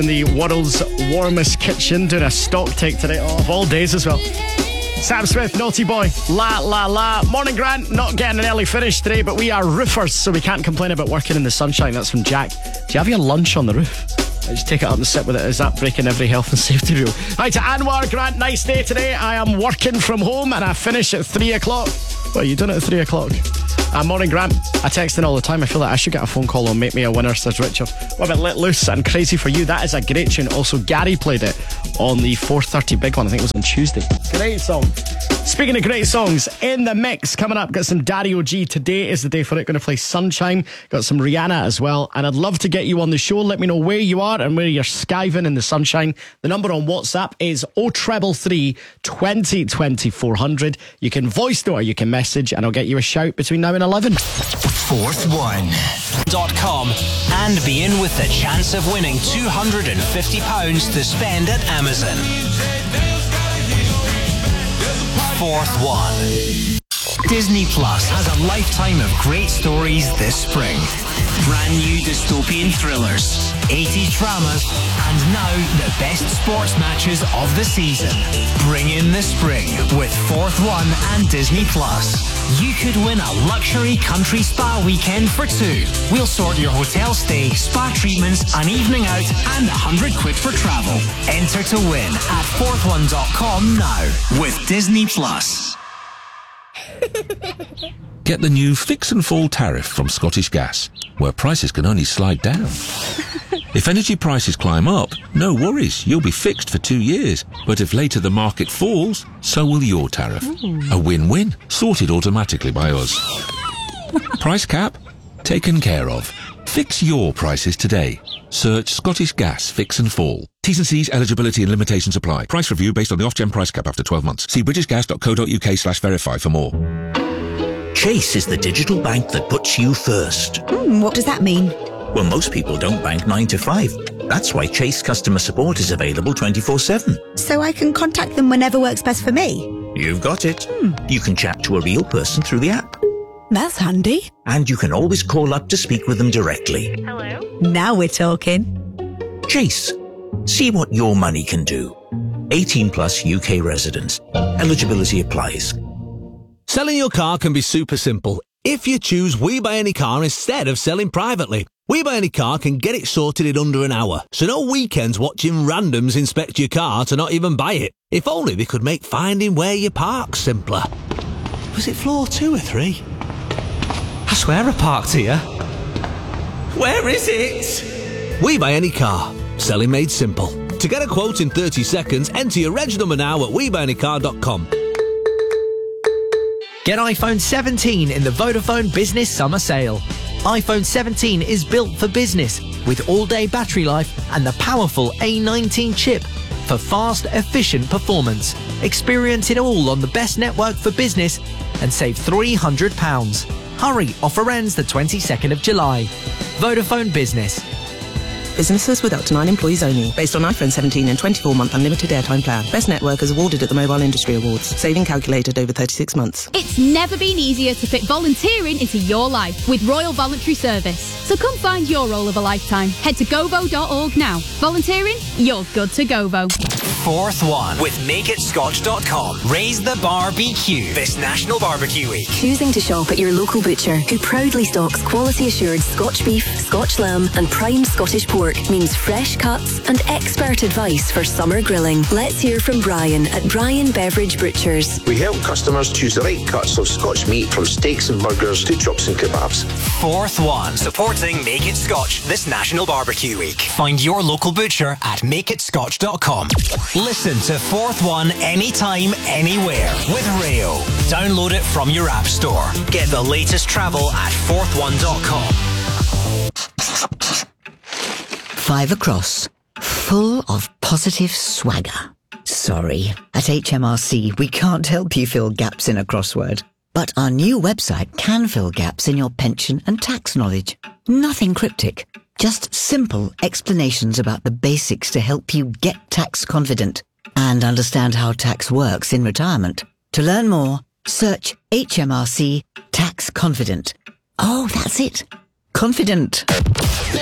in the world's warmest kitchen, doing a stock take today of all days as well. Sam Smith, Naughty Boy, La La La. Morning, Grant. Not getting an early finish today, but we are roofers, so we can't complain about working in the sunshine. That's from Jack. Do you have your lunch on the roof? Just take it up and sit with it. Is that breaking every health and safety rule? Hi to Anwar. Grant, nice day today. I am working from home and I finish at 3 o'clock. What, you done it at 3 o'clock? Morning, Grant. I text in all the time. I feel like I should get a phone call on Make Me a Winner, says Richard. What about Let Loose and Crazy for You? That is a great tune. Also, Gary played it on the 4:30 big one. I think it was on Tuesday. Great song. Speaking of great songs, in the mix coming up, got some Dario G. Today is the day for it. Going to play Sunshine. Got some Rihanna as well. And I'd love to get you on the show. Let me know where you are and where you're skiving in the sunshine. The number on WhatsApp is 0333 20 20 400. You can voice note or you can message and I'll get you a shout between now and 11. Fourth1.com and be in with the chance of winning £250 to spend at Amazon. Fourth One. Disney Plus has a lifetime of great stories this spring. Brand new dystopian thrillers, 80s dramas, and now the best sports matches of the season. Bring in the spring with Fourth One and Disney Plus. You could win a luxury country spa weekend for two. We'll sort your hotel stay, spa treatments, an evening out, and £100 for travel. Enter to win at fourthone.com now with Disney Plus. Get the new Fix and Fall tariff from Scottish Gas, where prices can only slide down. If energy prices climb up, no worries, you'll be fixed for 2 years. But if later the market falls, so will your tariff. A win-win, sorted automatically by us. Price cap? Taken care of. Fix your prices today. Search Scottish Gas Fix and Fall. T's and C's, eligibility and limitations apply. Price review based on the Ofgem price cap after 12 months. See britishgas.co.uk/verify for more. Chase is the digital bank that puts you first. What does that mean? Well, most people don't bank 9 to 5. That's why Chase customer support is available 24/7. So I can contact them whenever works best for me? You've got it. You can chat to a real person through the app. That's handy. And you can always call up to speak with them directly. Hello? Now we're talking. Chase. See what your money can do. 18 plus UK residents. Eligibility applies. Selling your car can be super simple if you choose We Buy Any Car instead of selling privately. We Buy Any Car can get it sorted in under an hour, so no weekends watching randoms inspect your car to not even buy it. If only they could make finding where you park simpler. Was it floor 2 or 3? I swear I parked here. Where is it? We Buy Any Car. Selling made simple. To get a quote in 30 seconds, enter your reg number now at webuyanycar.com. Get iPhone 17 in the Vodafone Business Summer Sale. iPhone 17 is built for business with all-day battery life and the powerful A19 chip for fast, efficient performance. Experience it all on the best network for business and save £300. Hurry, offer ends the 22nd of July. Vodafone Business. Businesses with up to 9 employees only. Based on iPhone 17 and 24-month unlimited airtime plan. Best network is awarded at the Mobile Industry Awards. Saving calculated over 36 months. It's never been easier to fit volunteering into your life with Royal Voluntary Service. So come find your role of a lifetime. Head to govo.org now. Volunteering? You're good to Govo. Fourth One with MakeItScotch.com. Raise the bar BQ this National Barbecue Week. Choosing to shop at your local butcher, who proudly stocks quality assured Scotch beef, Scotch lamb and prime Scottish pork, means fresh cuts and expert advice for summer grilling. Let's hear from Brian at Brian Beveridge Butchers. We help customers choose the right cuts of Scotch meat, from steaks and burgers to chops and kebabs. Fourth One, supporting Make It Scotch this National Barbecue Week. Find your local butcher at MakeItScotch.com. Listen to Fourth One anytime, anywhere with Rayo. Download it from your app store. Get the latest travel at fourthone.com. 5 across, full of positive swagger. Sorry, at HMRC we can't help you fill gaps in a crossword. But our new website can fill gaps in your pension and tax knowledge. Nothing cryptic, just simple explanations about the basics to help you get tax confident and understand how tax works in retirement. To learn more, search HMRC Tax Confident. Oh, that's it. Confident.